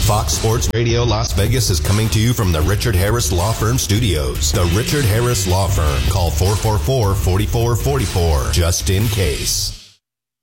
Fox Sports Radio Las Vegas is coming to you from the Richard Harris Law Firm Studios. The Richard Harris Law Firm. Call 444-4444, just in case.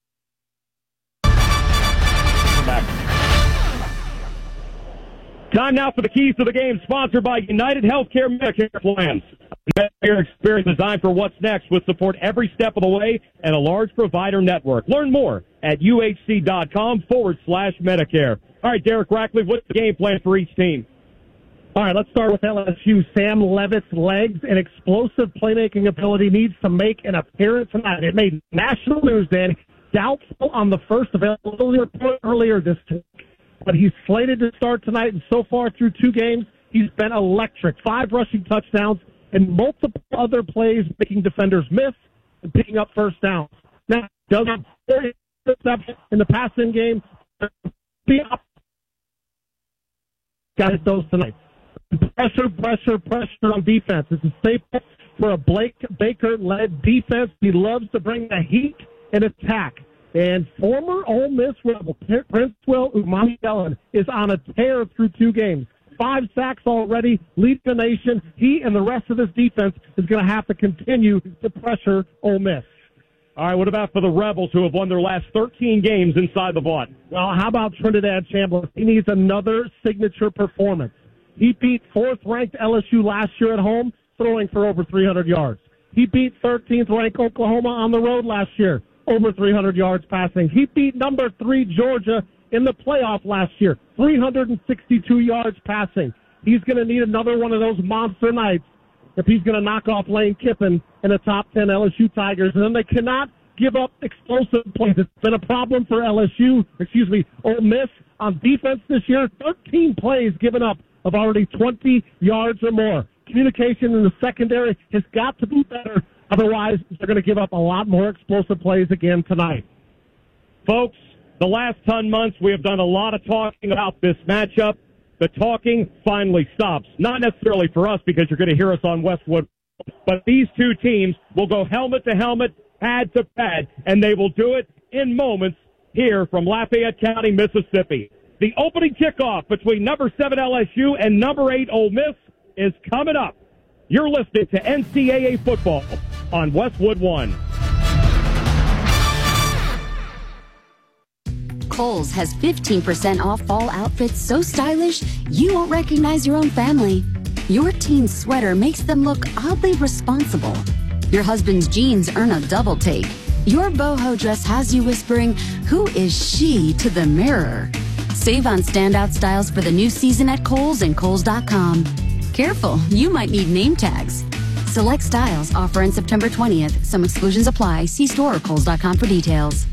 Time now for the keys to the game, sponsored by United Healthcare Medicare Plans. Medicare experience designed for what's next with support every step of the way and a large provider network. Learn more at uhc.com/Medicare. All right, Derek Ratcliffe, what's the game plan for each team? All right, let's start with LSU. Sam Levitt's legs and explosive playmaking ability needs to make an appearance tonight. It made national news then. Doubtful on the first availability report earlier this week. But he's slated to start tonight, and so far through 2 games, he's been electric. 5 rushing touchdowns and multiple other plays making defenders miss and picking up first downs. Now, does have 4 interceptions in the passing game. Got to hit those tonight. Pressure on defense. It's a staple for a Blake Baker-led defense. He loves to bring the heat and attack. And former Ole Miss Rebel Princewell Umani-Ellen is on a tear through 2 games. 5 sacks already, lead the nation. He and the rest of this defense is going to have to continue to pressure Ole Miss. All right, what about for the Rebels who have won their last 13 games inside the Vaught? Well, how about Trinidad Chambliss? He needs another signature performance. He beat 4th-ranked LSU last year at home, throwing for over 300 yards. He beat 13th-ranked Oklahoma on the road last year, over 300 yards passing. He beat number 3 Georgia in the playoff last year, 362 yards passing. He's going to need another one of those monster nights if he's going to knock off Lane Kiffin and the top 10 LSU Tigers. And then they cannot give up explosive plays. It's been a problem for Ole Miss on defense this year. 13 plays given up of already 20 yards or more. Communication in the secondary has got to be better. Otherwise, they're going to give up a lot more explosive plays again tonight. Folks, the last 10 months we have done a lot of talking about this matchup. The talking finally stops. Not necessarily for us because you're going to hear us on Westwood, but these 2 teams will go helmet to helmet, pad to pad, and they will do it in moments here from Lafayette County, Mississippi. The opening kickoff between number 7 LSU and number 8 Ole Miss is coming up. You're listening to NCAA football on Westwood One. Kohl's has 15% off fall outfits so stylish you won't recognize your own family. Your teen's sweater makes them look oddly responsible. Your husband's jeans earn a double take. Your boho dress has you whispering, "Who is she?" to the mirror. Save on standout styles for the new season at Kohl's and Kohl's.com. Careful, you might need name tags. Select styles offer in September 20th. Some exclusions apply. See store or Kohl's.com for details.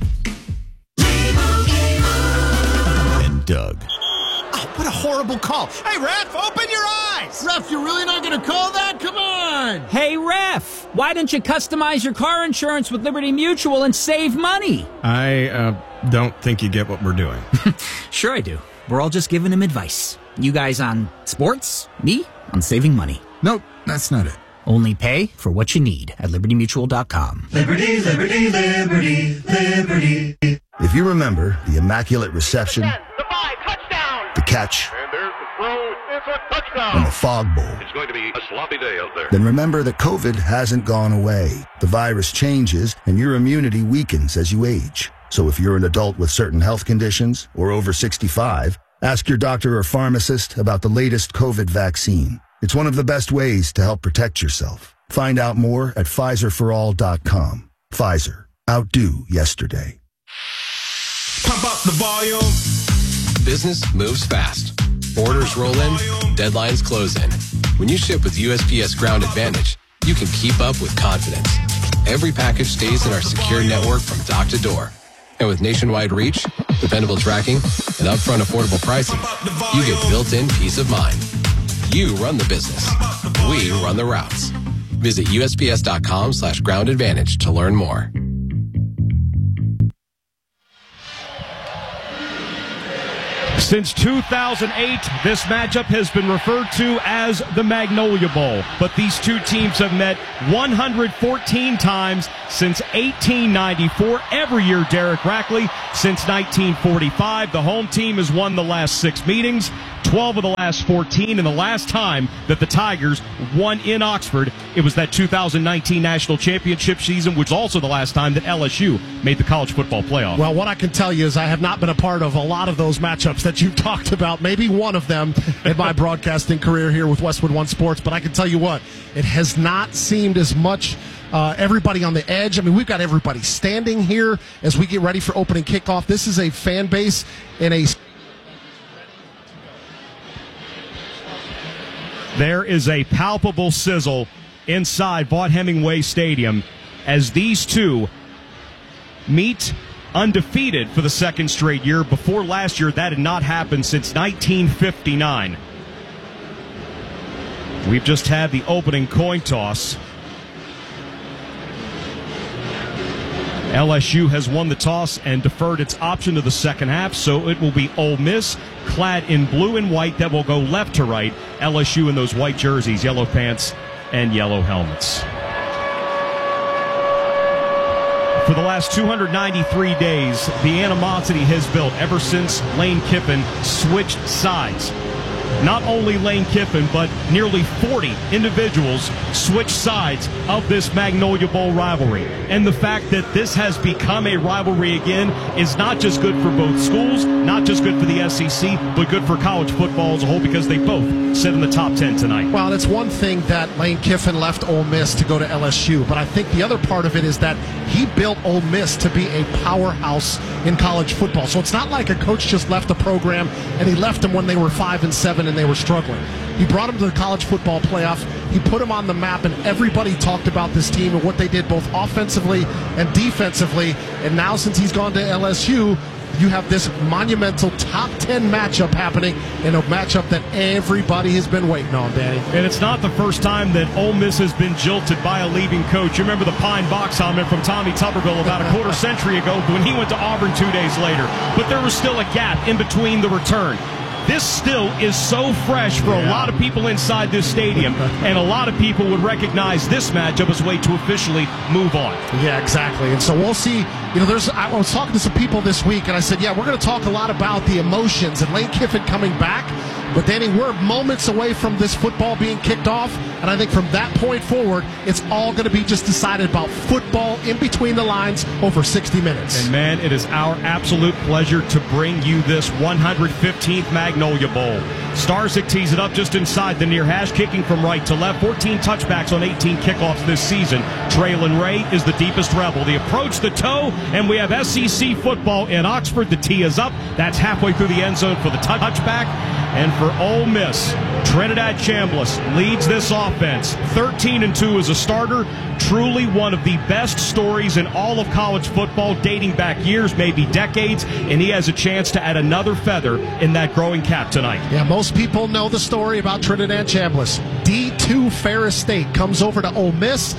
And Doug. Oh, what a horrible call. Hey, Ref, open your eyes. Ref, you're really not going to call that? Come on. Hey, Ref, why don't you customize your car insurance with Liberty Mutual and save money? I don't think you get what we're doing. Sure I do. We're all just giving him advice. You guys on sports, me on saving money. Nope, that's not it. Only pay for what you need at libertymutual.com. Liberty, liberty, liberty, liberty. If you remember the Immaculate Reception, The 5, touchdown! the catch, And there's the throw. It's a touchdown. and the Fog Bowl, It's going to be a sloppy day out there. then remember that COVID hasn't gone away. The virus changes, and your immunity weakens as you age. So if you're an adult with certain health conditions or over 65, ask your doctor or pharmacist about the latest COVID vaccine. It's one of the best ways to help protect yourself. Find out more at PfizerForAll.com. Pfizer. Outdo yesterday. Pump up the volume. Business moves fast. Orders roll in, deadlines close in. When you ship with USPS Ground Advantage, you can keep up with confidence. Every package stays in our secure network from dock to door. And with nationwide reach, dependable tracking, and upfront affordable pricing, you get built-in peace of mind. You run the business. We run the routes. Visit USPS.com/Ground Advantage to learn more. Since 2008, this matchup has been referred to as the Magnolia Bowl. But these two teams have met 114 times since 1894. Every year, Derek Rackley. Since 1945, the home team has won the last 6 meetings, 12 of the last 14, and the last time that the Tigers won in Oxford, it was that 2019 National Championship season, which was also the last time that LSU made the college football playoff. Well, what I can tell you is I have not been a part of a lot of those matchups that you've talked about, maybe one of them in my broadcasting career here with Westwood One Sports, but I can tell you what, it has not seemed as much everybody on the edge. I mean, we've got everybody standing here as we get ready for opening kickoff. This is a fan base in a... There is a palpable sizzle inside Vaught-Hemingway Stadium as these two meet undefeated for the second straight year. Before last year, that had not happened since 1959. We've just had the opening coin toss. LSU has won the toss and deferred its option to the second half, so it will be Ole Miss clad in blue and white that will go left to right. LSU in those white jerseys, yellow pants, and yellow helmets. For the last 293 days, the animosity has built ever since Lane Kiffin switched sides. Not only Lane Kiffin, but nearly 40 individuals switched sides of this Magnolia Bowl rivalry. And the fact that this has become a rivalry again is not just good for both schools, not just good for the SEC, but good for college football as a whole because they both sit in the top 10 tonight. Well, it's one thing that Lane Kiffin left Ole Miss to go to LSU, but I think the other part of it is that he built Ole Miss to be a powerhouse in college football. So it's not like a coach just left the program and he left them when they were 5-7 and they were struggling. He brought them to the college football playoff. He put them on the map, and everybody talked about this team and what they did both offensively and defensively. And now since he's gone to LSU, you have this monumental top 10 matchup happening in a matchup that everybody has been waiting on, Danny. And it's not the first time that Ole Miss has been jilted by a leaving coach. You remember the Pine Box helmet from Tommy Tuberville about a quarter century ago when he went to Auburn 2 days later. But there was still a gap in between the return. This still is so fresh for a lot of people inside this stadium, and a lot of people would recognize this matchup as a way to officially move on. Yeah, exactly. And so we'll see. You know, I was talking to some people this week, and I said, yeah, we're going to talk a lot about the emotions and Lane Kiffin coming back. But, Danny, we're moments away from this football being kicked off, and I think from that point forward, it's all going to be just decided about football in between the lines over 60 minutes. And, man, it is our absolute pleasure to bring you this 115th Magnolia Bowl. Starzyk tees it up just inside the near hash, kicking from right to left. 14 touchbacks on 18 kickoffs this season. Traylon Ray is the deepest rebel. The approach, the toe, and we have SEC football in Oxford. The tee is up. That's halfway through the end zone for the touchback. And for Ole Miss, Trinidad Chambliss leads this offense. 13-2 as a starter. Truly one of the best stories in all of college football, dating back years, maybe decades, and he has a chance to add another feather in that growing cap tonight. Yeah, most people know the story about Trinidad Chambliss. D2 Ferris State comes over to Ole Miss,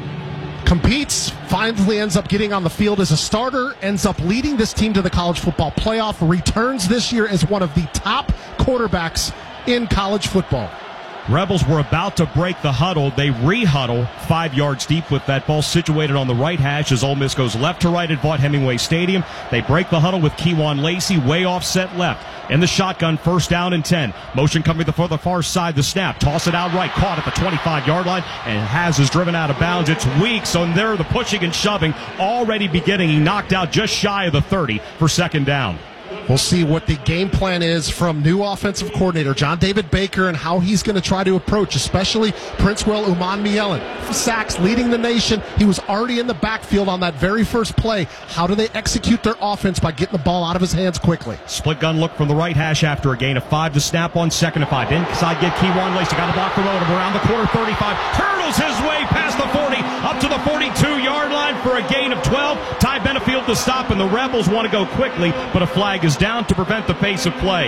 competes, finally ends up getting on the field as a starter, ends up leading this team to the college football playoff, returns this year as one of the top quarterbacks in college football. Rebels were about to break the huddle. They re-huddle 5 yards deep with that ball situated on the right hash as Ole Miss goes left to right at Vaught-Hemingway Stadium. They break the huddle with Kewan Lacey way offset left. In the shotgun, first down and 10. Motion coming for the far side, the snap. Toss it out right, caught at the 25-yard line, and Has is driven out of bounds. It's weak, so there the pushing and shoving already beginning. He knocked out just shy of the 30 for second down. We'll see what the game plan is from new offensive coordinator John David Baker and how he's going to try to approach, especially Princewell Umanmielen. Sacks leading the nation. He was already in the backfield on that very first play. How do they execute their offense by getting the ball out of his hands quickly? Split gun look from the right hash after a gain of 5 to snap on 2nd and 5. Inside get Kewan Lacey. Got to block the road around the quarter 35. Hurdles his way past the 40 up to the 42-yard line for a gain of 12. Ty Benefield to stop, and the Rebels want to go quickly, but a flag is down to prevent the pace of play.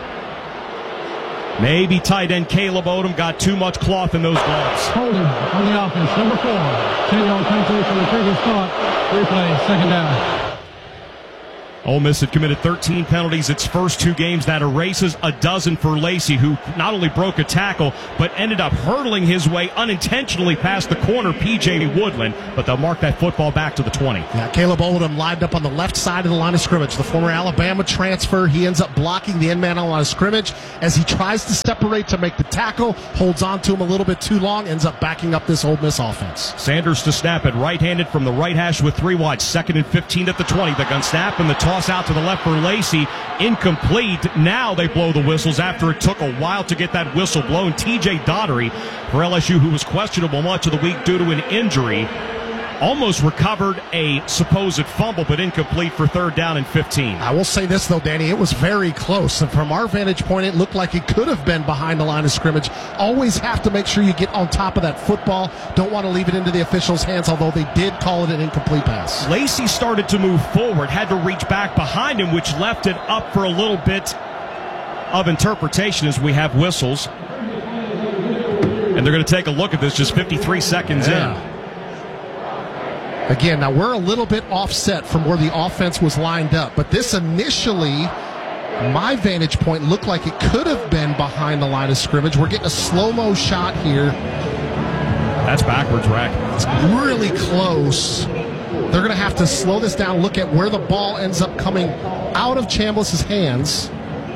Maybe tight end Caleb Odom got too much cloth in those gloves. Holding on the offense, number 4. 10-yard penalty for the previous start. Replay, second down. Ole Miss had committed 13 penalties its first 2 games. That erases a dozen for Lacey, who not only broke a tackle, but ended up hurtling his way unintentionally past the corner, P.J. Woodland. But they'll mark that football back to the 20. Yeah, Caleb Oldham lined up on the left side of the line of scrimmage. The former Alabama transfer, he ends up blocking the end man on the line of scrimmage as he tries to separate to make the tackle, holds on to him a little bit too long, ends up backing up this Ole Miss offense. Sanders to snap it right-handed from the right hash with 3 wide. 2nd and 15 at the 20. The gun snap and the toss out to the left for Lacey. Incomplete. Now they blow the whistles after it took a while to get that whistle blown. TJ Daugherty for LSU, who was questionable much of the week due to an injury, almost recovered a supposed fumble, but incomplete for 3rd down and 15. I will say this, though, Danny, it was very close. And from our vantage point, it looked like it could have been behind the line of scrimmage. Always have to make sure you get on top of that football. Don't want to leave it into the officials' hands, although they did call it an incomplete pass. Lacey started to move forward, had to reach back behind him, which left it up for a little bit of interpretation as we have whistles. And they're going to take a look at this just 53 seconds in. Again, now we're a little bit offset from where the offense was lined up, but this initially, my vantage point, looked like it could have been behind the line of scrimmage. We're getting a slow-mo shot here. That's backwards, Rack. It's really close. They're going to have to slow this down, look at where the ball ends up coming out of Chambliss' hands.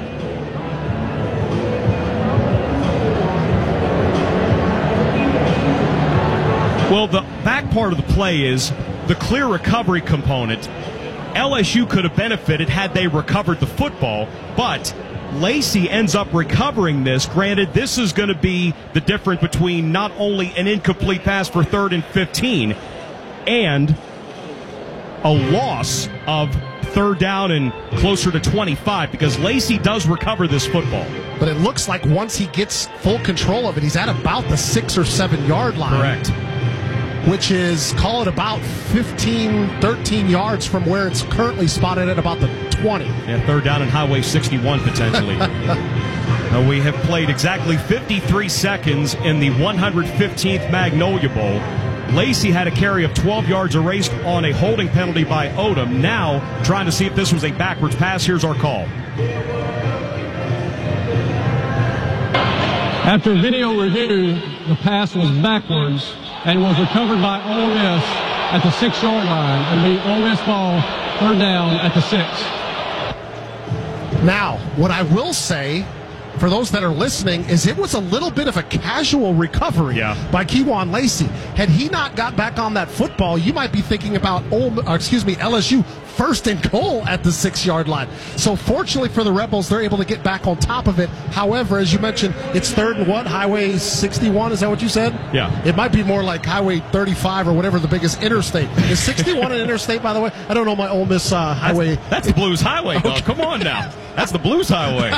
Well, the back part of the play is the clear recovery component. LSU could have benefited had they recovered the football, but Lacey ends up recovering this. Granted, this is going to be the difference between not only an incomplete pass for 3rd and 15 and a loss of 3rd down and closer to 25, because Lacey does recover this football. But it looks like once he gets full control of it, he's at about the 6 or 7 yard line. Correct. Which is, call it about 15, 13 yards from where it's currently spotted at about the 20. Yeah, 3rd down and Highway 61 potentially. We have played exactly 53 seconds in the 115th Magnolia Bowl. Lacey had a carry of 12 yards erased on a holding penalty by Odom. Now trying to see if this was a backwards pass. Here's our call. After video review, the pass was backwards and was recovered by Ole Miss at the 6 yard line and be Ole Miss ball 3rd down at the 6. Now, what I will say, for those that are listening, is it was a little bit of a casual recovery by Kewan Lacey. Had he not got back on that football, you might be thinking about LSU 1st and goal at the 6 yard line. So fortunately for the Rebels, they're able to get back on top of it. However, as you mentioned, it's 3rd and what? Highway 61, is that what you said? Yeah. It might be more like Highway 35 or whatever the biggest interstate. Is 61 an interstate, by the way? I don't know my Ole Miss highway. That's the Blues Highway, dog. Okay. Come on now. That's the Blues Highway.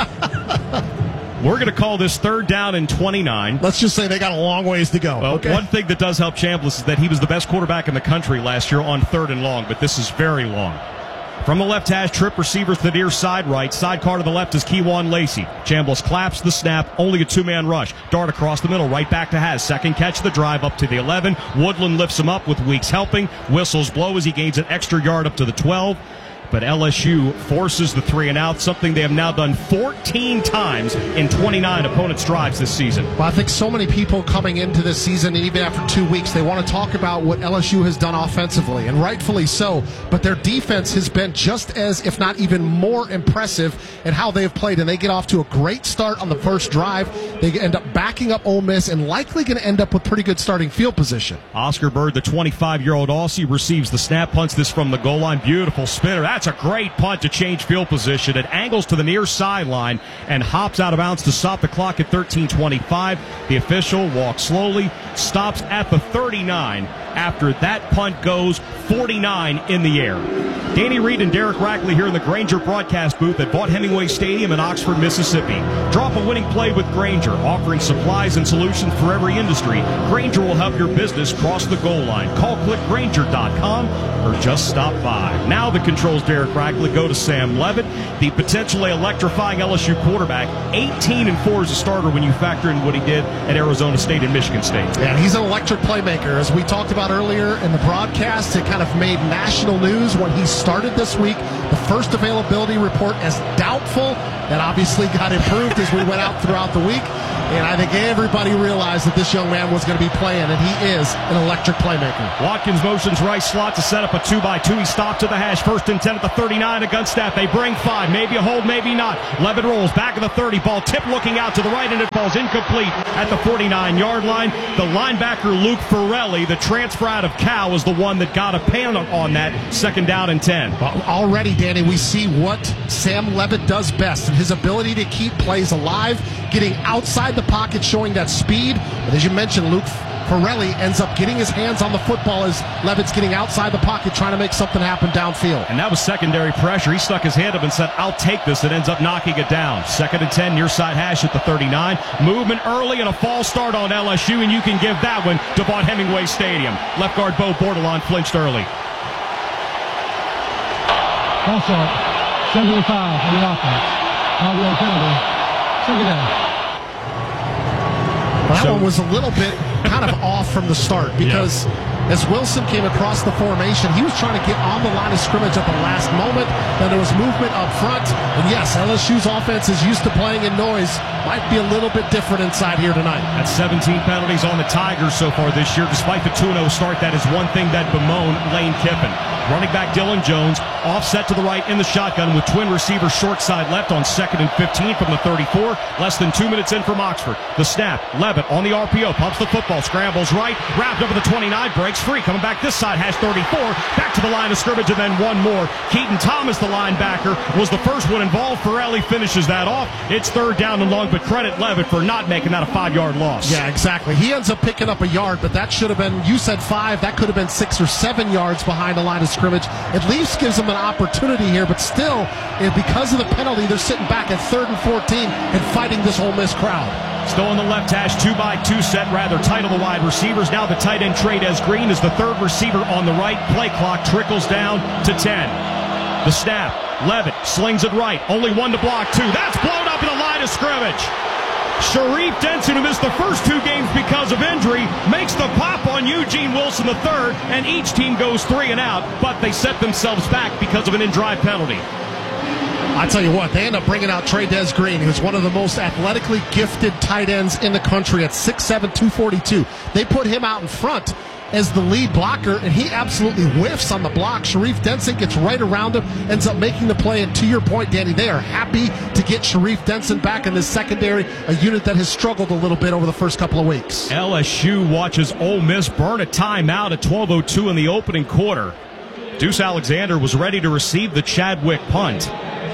We're going to call this 3rd down and 29. Let's just say they got a long ways to go. Well, one thing that does help Chambliss is that he was the best quarterback in the country last year on 3rd and long, but this is very long. From the left hash, trip receiver to the near side right. Sidecar to the left is Kewan Lacey. Chambliss claps the snap, only a 2-man rush. Dart across the middle, right back to Haas. Second catch of the drive up to the 11. Woodland lifts him up with Weeks helping. Whistles blow as he gains an extra yard up to the 12. But LSU forces the 3 and out, something they have now done 14 times in 29 opponents' drives this season. Well, I think so many people coming into this season, and even after 2 weeks, they want to talk about what LSU has done offensively, and rightfully so. But their defense has been just as, if not even more impressive in how they have played. And they get off to a great start on the first drive. They end up backing up Ole Miss and likely going to end up with pretty good starting field position. Oscar Bird, the 25-year-old Aussie, receives the snap, punts this from the goal line. Beautiful spinner. That's a great punt to change field position. It angles to the near sideline and hops out of bounds to stop the clock at 13:25. The official walks slowly, stops at the 39 after that punt goes 49 in the air. Danny Reed and Derek Rackley here in the Grainger broadcast booth at Vaught Hemingway Stadium in Oxford, Mississippi. Drop a winning play with Grainger, offering supplies and solutions for every industry. Grainger will help your business cross the goal line. Call clickgrainger.com or just stop by. Now the controls, Derek Rackley, go to Sam Levitt, the potentially electrifying LSU quarterback. 18-4 as a starter when you factor in what he did at Arizona State and Michigan State. Yeah, he's an electric playmaker. As we talked about about earlier in the broadcast, it kind of made national news when he started this week. The first availability report as doubtful. That obviously got improved as we went out throughout the week. And I think everybody realized that this young man was going to be playing, and he is an electric playmaker. Watkins motions right slot to set up a 2x2. He stopped to the hash. 1st and 10 at the 39. A gun snap. They bring 5. Maybe a hold, maybe not. Levitt rolls back of the 30. Ball tipped looking out to the right, and it falls incomplete at the 49-yard line. The linebacker Luke Farrelly, the transfer out of Cal, was the one that got a pan on that 2nd down and 10. Well, already, Danny, we see what Sam Levitt does best, and his ability to keep plays alive, getting outside the pocket, showing that speed. But as you mentioned, Luke Farrelly ends up getting his hands on the football as Levitt's getting outside the pocket, trying to make something happen downfield. And that was secondary pressure. He stuck his hand up and said, I'll take this. It ends up knocking it down. 2nd and 10, near side hash at the 39. Movement early and a false start on LSU, and you can give that one to Vaught Hemingway Stadium. Left guard Bo Bordelon flinched early. False start. 75 on the offense. Outlaw penalty. 2nd down. Well, that one was a little bit kind of off from the start because as Wilson came across the formation, he was trying to get on the line of scrimmage at the last moment. Then there was movement up front. And yes, LSU's offense is used to playing in noise. Might be a little bit different inside here tonight. That's 17 penalties on the Tigers so far this year. Despite the 2-0 start, that is one thing that bemoaned Lane Kiffin. Running back Dylan Jones, offset to the right in the shotgun with twin receivers short side left on 2nd and 15 from the 34. Less than 2 minutes in from Oxford. The snap, Levitt on the RPO, pumps the football, scrambles right, wrapped over the 29, breaks free. Coming back this side, hash 34, back to the line of scrimmage, and then one more. Keaton Thomas, the linebacker, was the first one involved. Farrelly finishes that off. It's 3rd down and long, but credit Levitt for not making that a 5-yard loss. Yeah, exactly. He ends up picking up a yard, but that should have been, you said 5, that could have been 6 or 7 yards behind the line of scrimmage. At least gives them an opportunity here, but still, because of the penalty, they're sitting back at 3rd and 14 and fighting this Ole Miss crowd. Still on the left hash, 2x2 set, rather tight on the wide receivers. Now the tight end Trey-Dez Green is the 3rd receiver on the right. Play clock trickles down to 10. The snap, Levitt slings it right. Only one to block, 2. That's blown up in the line of scrimmage. Sharif Denson, who missed the first 2 games because of injury, makes the pop on Eugene Wilson III, and each team goes 3 and out, but they set themselves back because of an in-drive penalty. I tell you what, they end up bringing out Trey-Dez Green, who's one of the most athletically gifted tight ends in the country at 6'7", 242. They put him out in front as the lead blocker, and he absolutely whiffs on the block. Sharif Denson gets right around him, ends up making the play, and to your point, Danny, they are happy to get Sharif Denson back in this secondary, a unit that has struggled a little bit over the first couple of weeks. LSU watches Ole Miss burn a timeout at 12:02 in the opening quarter. Deuce Alexander was ready to receive the Chadwick punt.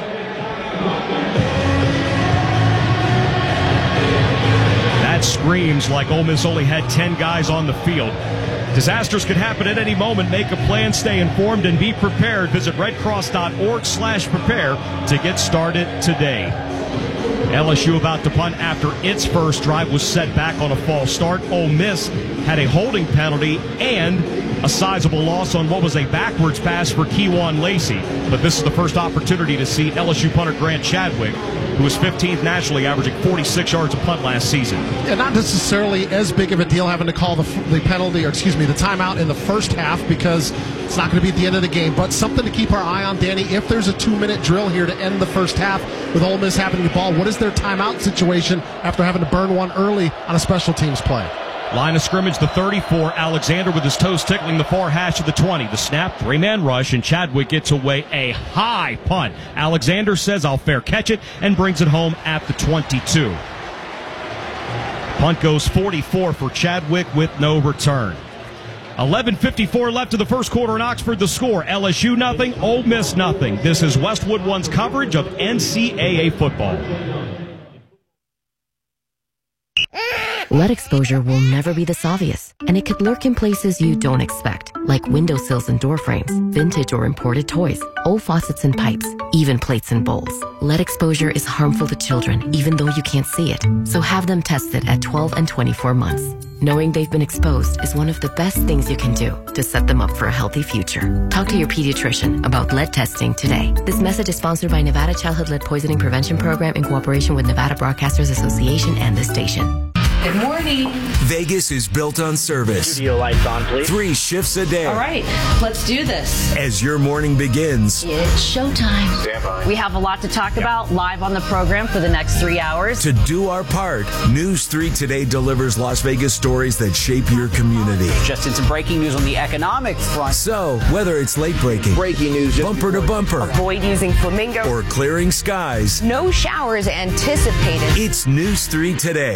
That screams like Ole Miss only had 10 guys on the field. Disasters could happen at any moment. Make a plan, stay informed, and be prepared. Visit redcross.org/prepare to get started today. LSU about to punt after its first drive was set back on a false start. Ole Miss had a holding penalty and a sizable loss on what was a backwards pass for Kejuan Lacey. But this is the first opportunity to see LSU punter Grant Chadwick, who was 15th nationally, averaging 46 yards a punt last season. And not necessarily as big of a deal having to call the penalty, or excuse me, the timeout in the first half, because it's not going to be at the end of the game. But something to keep our eye on, Danny. If there's a 2-minute drill here to end the first half with Ole Miss having the ball, what is their timeout situation after having to burn one early on a special teams play? Line of scrimmage, the 34. Alexander with his toes tickling the far hash of the 20. The snap, 3-man rush, and Chadwick gets away a high punt. Alexander says, I'll fair catch it, and brings it home at the 22. Punt goes 44 for Chadwick with no return. 11:54 left of the first quarter in Oxford. The score, LSU nothing, Ole Miss nothing. This is Westwood One's coverage of NCAA football. Lead exposure will never be this obvious, and it could lurk in places you don't expect, like windowsills and door frames, vintage or imported toys, old faucets and pipes, even plates and bowls. Lead exposure is harmful to children, even though you can't see it, so have them tested at 12 and 24 months. Knowing they've been exposed is one of the best things you can do to set them up for a healthy future. Talk to your pediatrician about lead testing today. This message is sponsored by Nevada Childhood Lead Poisoning Prevention Program in cooperation with Nevada Broadcasters Association and this station. Good morning. Vegas is built on service. Studio lights on, please. 3 shifts a day. All right, let's do this. As your morning begins, It's showtime. Stand by. We have a lot to talk about live on the program for the next 3 hours. to do our part, News 3 Today delivers Las Vegas stories that shape your community. Just in some breaking news on the economic front. So, whether it's late breaking, Breaking news. bumper to bumper, Avoid using flamingo. or clearing skies, No showers anticipated. it's News 3 Today.